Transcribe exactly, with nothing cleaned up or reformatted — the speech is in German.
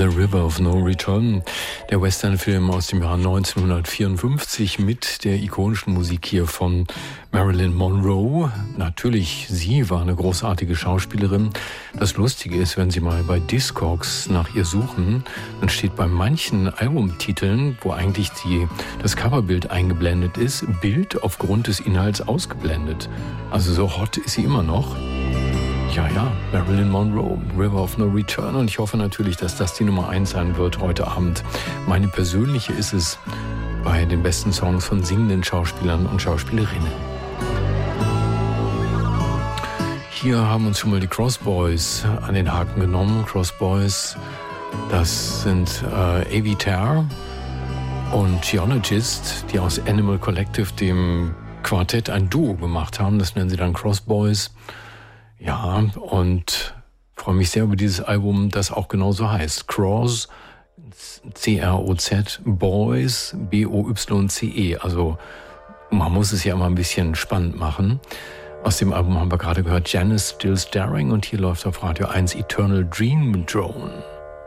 The River of No Return, der Westernfilm aus dem Jahr neunzehnhundertvierundfünfzig mit der ikonischen Musik hier von Marilyn Monroe. Natürlich, sie war eine großartige Schauspielerin. Das Lustige ist, wenn Sie mal bei Discogs nach ihr suchen, dann steht bei manchen Albumtiteln, wo eigentlich die, das Coverbild eingeblendet ist, Bild aufgrund des Inhalts ausgeblendet. Also so hot ist sie immer noch. Ja, ja, Marilyn Monroe, River of No Return. Und ich hoffe natürlich, dass das die Nummer eins sein wird heute Abend. Meine persönliche ist es bei den besten Songs von singenden Schauspielern und Schauspielerinnen. Hier haben uns schon mal die Cross Boys an den Haken genommen. Cross Boys, das sind äh, Avi Tarr und Geologist, die aus Animal Collective, dem Quartett, ein Duo gemacht haben. Das nennen sie dann Cross Boys. Ja, und freue mich sehr über dieses Album, das auch genauso heißt. Cross, C R O Z, Boys, B O Y C E. Also man muss es ja immer ein bisschen spannend machen. Aus dem Album haben wir gerade gehört Janice Still Staring und hier läuft auf Radio eins Eternal Dream Drone.